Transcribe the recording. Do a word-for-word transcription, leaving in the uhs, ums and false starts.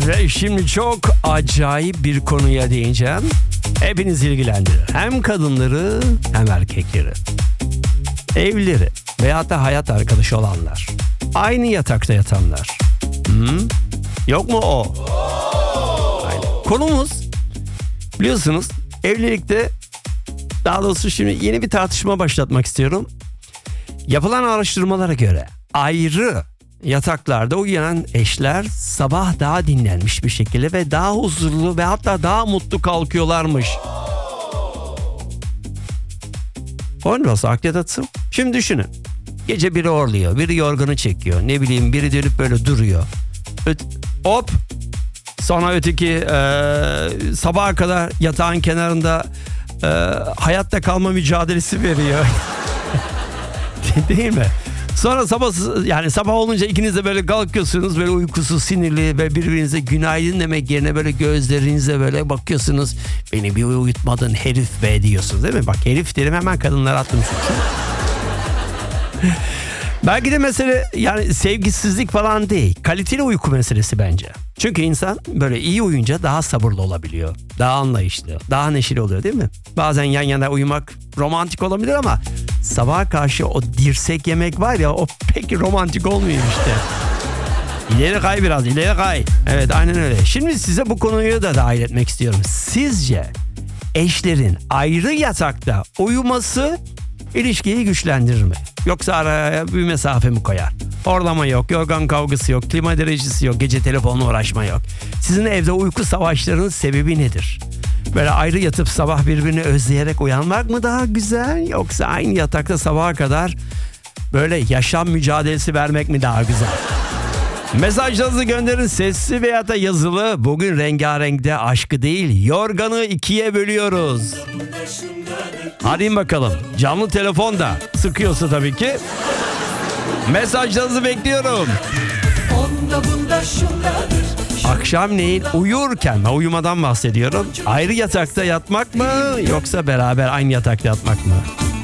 Ve şimdi çok acayip bir konuya değineceğim. Hepinizi ilgilendirir. Hem kadınları hem erkekleri. Evlileri veyahut da hayat arkadaşı olanlar. Aynı yatakta yatanlar. Hı? Yok mu o? Aynen. Konumuz biliyorsunuz evlilikte, daha doğrusu şimdi yeni bir tartışma başlatmak istiyorum. Yapılan araştırmalara göre ayrı yataklarda uyuyan eşler sabah daha dinlenmiş bir şekilde ve daha huzurlu ve hatta daha mutlu kalkıyorlarmış. O nasıl aklı. Şimdi düşünün. Gece biri horluyor, biri yorganı çekiyor, ne bileyim biri dönüp böyle duruyor. Öt, hop! Sonra öteki e, sabaha kadar yatağın kenarında e, hayatta kalma mücadelesi veriyor. Değil mi? Sonra sabah, yani sabah olunca ikiniz de böyle kalkıyorsunuz, böyle uykusuz, sinirli ve birbirinize günaydın demek yerine böyle gözlerinize böyle bakıyorsunuz. Beni bir uyutmadın herif be diyorsunuz, değil mi? Bak herif dedim, hemen kadınlara attım suçu. Belki de mesele yani sevgisizlik falan değil, kaliteli uyku meselesi bence. Çünkü insan böyle iyi uyuyunca daha sabırlı olabiliyor, daha anlayışlı, daha neşeli oluyor, değil mi? Bazen yan yana uyumak romantik olabilir ama sabaha karşı o dirsek yemek var ya, o pek romantik olmuyor işte. İleri kay biraz, ileri kay. Evet, aynen öyle. Şimdi size bu konuyu da dahil etmek istiyorum. Sizce eşlerin ayrı yatakta uyuması ilişkiyi güçlendirir mi? Yoksa araya bir mesafe mi koyar? Horlama yok, yorgan kavgası yok, klima derecesi yok, gece telefonla uğraşma yok. Sizin evde uyku savaşlarının sebebi nedir? Böyle ayrı yatıp sabah birbirini özleyerek uyanmak mı daha güzel? Yoksa aynı yatakta sabaha kadar böyle yaşam mücadelesi vermek mi daha güzel? Mesajlarınızı gönderin, sesli veya da yazılı. Bugün rengarenkte aşkı değil, yorganı ikiye bölüyoruz. Hadi bakalım. Canlı telefonda sıkıyorsa tabii ki. Mesajlarınızı bekliyorum. Akşamleyin uyurken, ben uyumadan bahsediyorum. Ayrı yatakta yatmak mı yoksa beraber aynı yatakta yatmak mı?